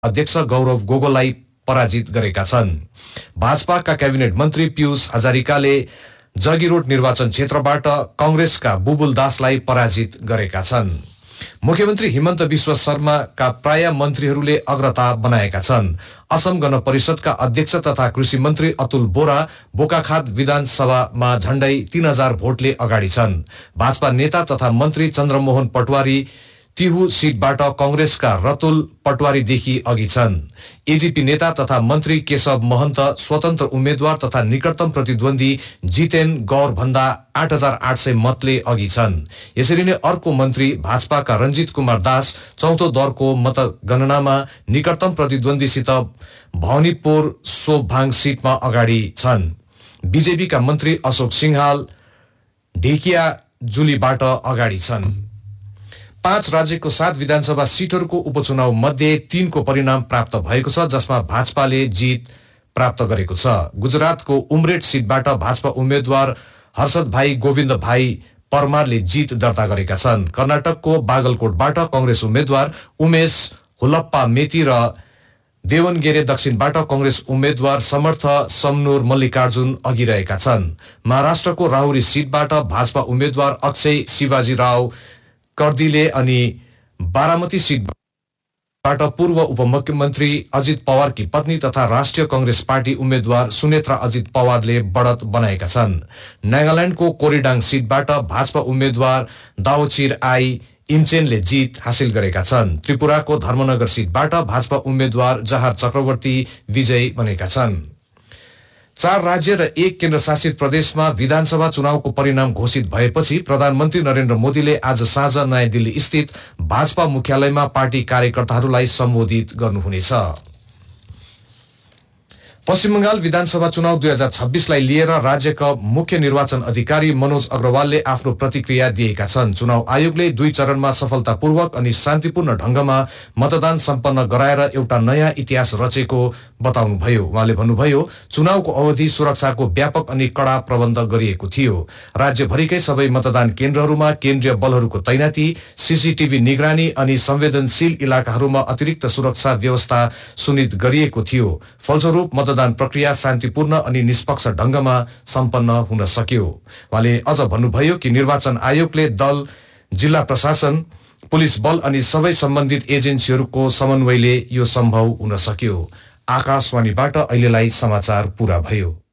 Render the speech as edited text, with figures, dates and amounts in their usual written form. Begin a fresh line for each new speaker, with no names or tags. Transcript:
अध्यक्ष गौरव गोगोईलाई पराजित गरेका छन्। भाजपाका क्याबिनेट मन्त्री पीयूष हजारिकाले जगीरोड निर्वाचन क्षेत्रबाट कांग्रेसका बुबुल दासलाई पराजित गरेका छन्। मुख्यमन्त्री हिमन्त विश्व शर्माका प्राय मन्त्रीहरूले अग्रता बनाएका छन्। असम गण परिषदका अध्यक्ष तथा कृषि मन्त्री अतुल बोरा बोकाखात विधानसभामा झण्डै 3000 भोटले अगाडि छन्। भाजपा नेता तथा मन्त्री चन्द्रमोहन पटवारी तिहु सीटबाट कांग्रेसका रतुल पटवारीदेखि अघि छन्। एजीपी नेता तथा मन्त्री केशव महन्त स्वतन्त्र उम्मेद्वार तथा निकटतम प्रतिद्वन्दी जितेन गौर भन्दा 8800 मतले अघि छन्। यसरी नै अर्को मन्त्री भाजपाका रञ्जित कुमार दास चौथो दौरको मतगणनामा निकटतम प्रतिद्वन्दीसित भवानीपुर सोभाङ सीटमा अगाडि छन्। बीजेपीका मन्त्री अशोक सिंहाल ढेकियाजुलीबाट अगाडि छन्। 5 राज्यको 7 विधानसभा सीटहरूको उपचुनाव मध्ये 3 को परिणाम प्राप्त भएको छ, जसमा भाजपाले जीत प्राप्त गरेको छ। गुजरातको उमरेड सीटबाट भाजपा उम्मेद्वार हर्षद भाई गोविन्द भाई परमारले जीत दर्ता गरेका छन्। कर्नाटकको बागलकोटबाट कांग्रेस उम्मेद्वार उमेश हुलप्पा मेती र देवनगेरे दक्षिणबाट कांग्रेस उम्मेद्वार समर्थ समनुर मल्लिकार्जुन अघि रहेका छन्। महाराष्ट्रको राहुरी सीटबाट भाजपा उम्मेद्वार अक्षय शिवाजी राव कर्दीले अनि बारामती सीटबाट पूर्व उपमुख्यमन्त्री अजित पवारकी पत्नी तथा राष्ट्रिय कांग्रेस पार्टी उम्मेद्वार सुनेत्रा अजित पवारले बढत बनाएका छन्। नागाल्याण्डको कोरिडाङ सीटबाट भाजपा उम्मेद्वार दाओचिर आई इमचेनले जीत हासिल गरेका छन्। त्रिपुराको धर्मनगर सीटबाट भाजपा उम्मेद्वार जहार चक्रवर्ती विजयी बनेका छन्। 4 राज्य र 1 केन्द्रशासित प्रदेशमा विधानसभा चुनावको परिणाम घोषित भएपछि प्रधानमन्त्री नरेन्द्र मोदीले आज साँझ नयाँ दिल्ली स्थित भाजपा मुख्यालयमा पार्टी कार्यकर्ताहरूलाई सम्बोधित गर्नुहुनेछ। पश्चिम बंगाल विधानसभा चुनाव 2026 लाई लिएर राज्यका मुख्य निर्वाचन अधिकारी मनोज अग्रवालले आफ्नो प्रतिक्रिया दिएका छन्। चुनाव आयोगले 2 चरणमा सफलतापूर्वक अनि शान्तिपूर्ण ढंगमा मतदान सम्पन्न गराएर एउटा नयाँ इतिहास रचेको बताउनुभयो। उहाँले भन्नुभयो, चुनावको अवधि सुरक्षाको व्यापक अनि कड़ा प्रबन्ध गरिएको थियो। राज्यभरिकै सबै मतदान केन्द्रहरूमा केन्द्रीय बलहरूको तैनाती, सीसीटीभी निगरानी अनि संवेदनशील इलाकाहरूमा अतिरिक्त सुरक्षा व्यवस्था सुनिश्चित गरिएको थियो। फलस्वरूप मतदान प्रक्रिया शान्तिपूर्ण अनि निष्पक्ष ढंगमा सम्पन्न हुन सक्यो। उहाँले अझ भन्नुभयो कि निर्वाचन आयोगले दल, जिल्ला प्रशासन, पुलिस बल अनि सबै सम्बन्धित एजेन्सीहरूको समन्वयले यो सम्भव हुन सक्यो। आकाशवाणीबाट अहिलेलाई समाचार पूरा भयो।